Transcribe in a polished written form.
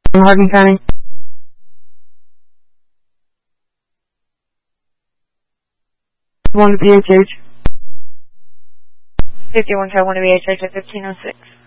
in Hardin County. 1 to PHH. 51 Car 1 to BHH at 1506.